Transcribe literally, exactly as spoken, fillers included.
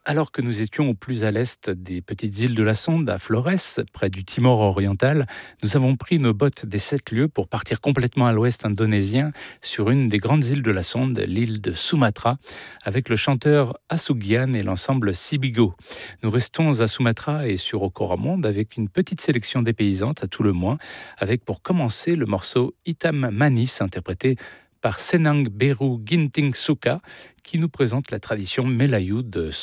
Alors que nous étions au plus à l'est des petites îles de la Sonde, à Flores, près du Timor oriental, nous avons pris nos bottes des sept lieues pour partir complètement à l'ouest indonésien sur une des grandes îles de la Sonde, l'île de Sumatra, avec le chanteur Asugian et l'ensemble Sibigo. Nous restons à Sumatra et sur Okoramond avec une petite sélection dépaysante à tout le moins, avec pour commencer le morceau Hitam Manis, interprété par Senang Beru Ginting Suka, qui nous présente la tradition Melayu de